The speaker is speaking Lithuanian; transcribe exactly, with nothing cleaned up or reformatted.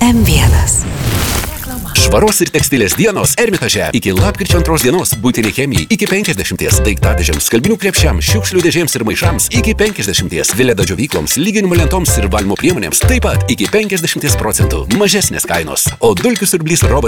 M vienas. Švaros ir tekstilės dienos Ermitaže. Iki lapkričio antros dienos buitinė chemija iki penkiasdešimties, daiktadėžiams, skalbinių krepšiams, šiukšlių dėžėms ir maišams iki penkiasdešimties, Vileda džiovykloms, lyginimo lentoms ir valymo priemonėms taip pat iki penkiasdešimties procentų mažesnės kainos. O dulkių siurblys robotas